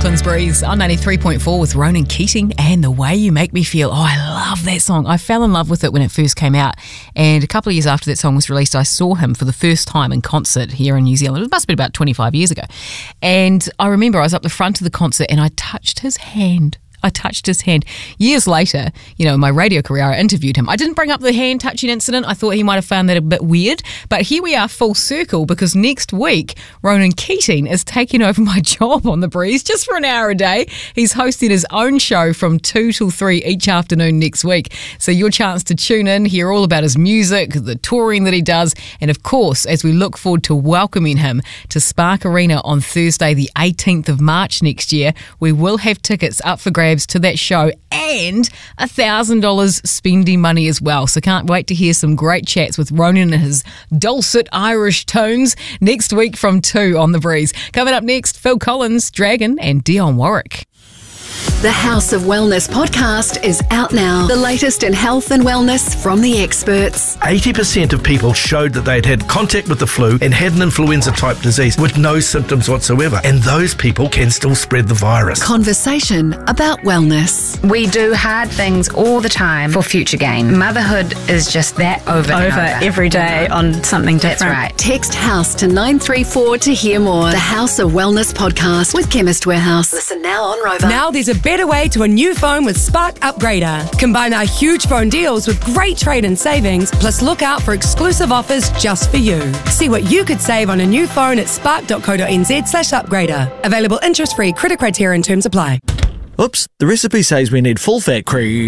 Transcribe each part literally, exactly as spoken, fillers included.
Auckland's Breeze on ninety-three point four with Ronan Keating and The Way You Make Me Feel. Oh, I love that song. I fell in love with it when it first came out, and a couple of years after that song was released, I saw him for the first time in concert here in New Zealand. It must have been about twenty-five years ago. And I remember I was up the front of the concert and I touched his hand. I touched his hand. Years later, you know, in my radio career, I interviewed him. I didn't bring up the hand touching incident. I thought he might have found that a bit weird. But here we are full circle, because next week, Ronan Keating is taking over my job on The Breeze just for an hour a day. He's hosting his own show from two till three each afternoon next week. So your chance to tune in, hear all about his music, the touring that he does, and of course, as we look forward to welcoming him to Spark Arena on Thursday, the eighteenth of March next year, we will have tickets up for grabs to that show and one thousand dollars spending money as well. So can't wait to hear some great chats with Ronan and his dulcet Irish tones next week from two on The Breeze. Coming up next, Phil Collins, Dragon and Dionne Warwick. The House of Wellness podcast is out now. The latest in health and wellness from the experts. eighty percent of people showed that they'd had contact with the flu and had an influenza-type disease with no symptoms whatsoever. And those people can still spread the virus. Conversation about wellness. We do hard things all the time for future gain. Motherhood is just that over and over. over. Every day on something different. That's right. Text HOUSE to nine three four to hear more. The House of Wellness podcast with Chemist Warehouse. Listen now on Rover. Now there's a better way to a new phone with Spark Upgrader. Combine our huge phone deals with great trade-in savings, plus look out for exclusive offers just for you. See what you could save on a new phone at spark.co.nz slash upgrader. Available interest-free. Credit criteria and terms apply. Oops, the recipe says we need full-fat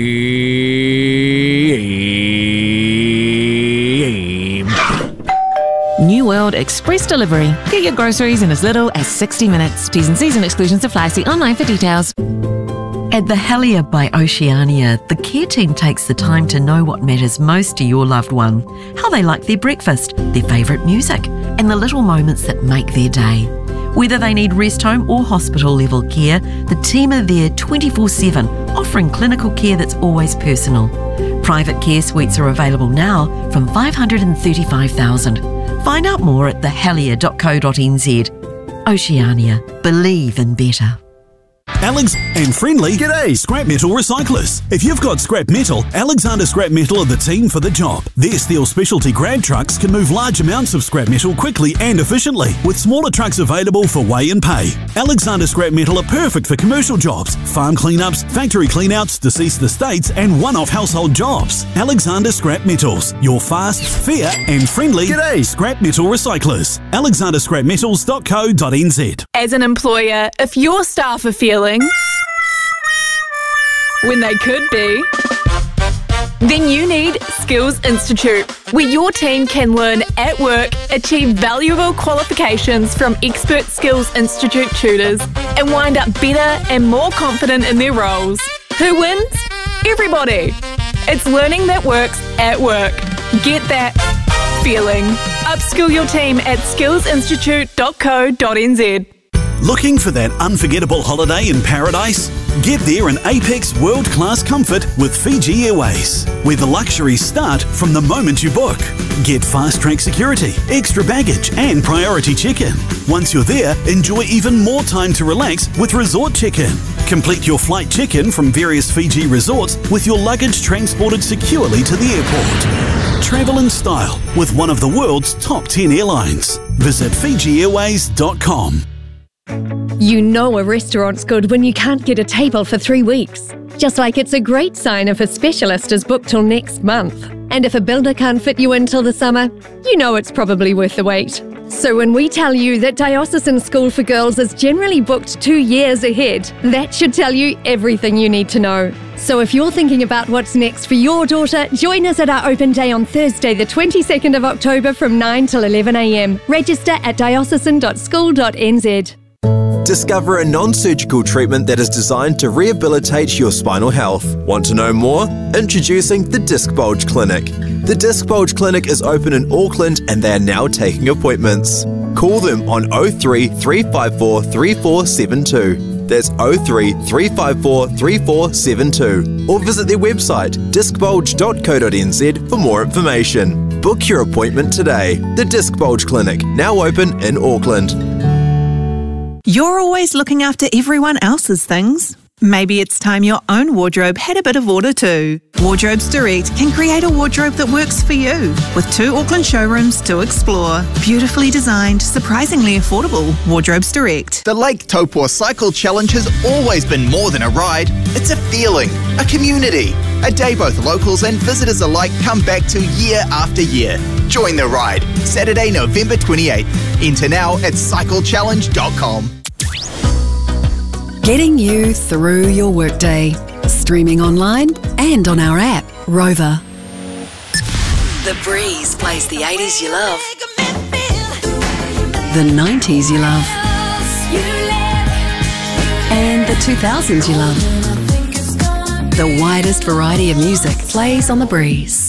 cream. New World Express Delivery. Get your groceries in as little as sixty minutes. T's and C's and exclusions apply. See online for details. At the Helier by Oceania, the care team takes the time to know what matters most to your loved one, how they like their breakfast, their favourite music, and the little moments that make their day. Whether they need rest home or hospital level care, the team are there twenty-four seven, offering clinical care that's always personal. Private care suites are available now from five hundred thirty-five thousand dollars. Find out more at the helier dot co dot n z. Oceania. Believe in better. Alex and Friendly. G'day, scrap metal recyclers. If you've got scrap metal, Alexander Scrap Metal are the team for the job. Their steel specialty grab trucks can move large amounts of scrap metal quickly and efficiently, with smaller trucks available for weigh and pay. Alexander Scrap Metal are perfect for commercial jobs, farm cleanups, factory cleanouts, deceased estates, and one-off household jobs. Alexander Scrap Metals, your fast, fair, and friendly G'day. Scrap metal recyclers. alexander scrap metals dot co dot n z. As an employer, if your staff are feeling when they could be, then you need Skills Institute, where your team can learn at work, achieve valuable qualifications from expert Skills Institute tutors, and wind up better and more confident in their roles. Who wins? Everybody. It's learning that works at work. Get that feeling. Upskill your team at skills institute dot co dot n z. Looking for that unforgettable holiday in paradise? Get there in apex world-class comfort with Fiji Airways, where the luxuries start from the moment you book. Get fast-track security, extra baggage, and priority check-in. Once you're there, enjoy even more time to relax with resort check-in. Complete your flight check-in from various Fiji resorts with your luggage transported securely to the airport. Travel in style with one of the world's top ten airlines. Visit fiji airways dot com. You know a restaurant's good when you can't get a table for three weeks. Just like it's a great sign if a specialist is booked till next month. And if a builder can't fit you in till the summer, you know it's probably worth the wait. So when we tell you that Diocesan School for Girls is generally booked two years ahead, that should tell you everything you need to know. So if you're thinking about what's next for your daughter, join us at our open day on Thursday, the twenty-second of October from nine till eleven a m. Register at diocesan dot school dot n z. Discover a non-surgical treatment that is designed to rehabilitate your spinal health. Want to know more? Introducing the Disc Bulge Clinic. The Disc Bulge Clinic is open in Auckland and they are now taking appointments. Call them on oh three, three five four, three four seven two. That's oh three, three five four, three four seven two. Or visit their website, disc bulge dot co dot n z for more information. Book your appointment today. The Disc Bulge Clinic, now open in Auckland. You're always looking after everyone else's things. Maybe it's time your own wardrobe had a bit of order too. Wardrobes Direct can create a wardrobe that works for you, with two Auckland showrooms to explore. Beautifully designed, surprisingly affordable. Wardrobes Direct. The Lake Taupo Cycle Challenge has always been more than a ride. It's a feeling, a community, a day both locals and visitors alike come back to year after year. Join the ride, Saturday, November twenty-eighth. Enter now at cycle challenge dot com. Getting you through your workday. Streaming online and on our app, Rover. The Breeze plays the eighties you love, The nineties you love, and the two thousands you love. The widest variety of music plays on The Breeze.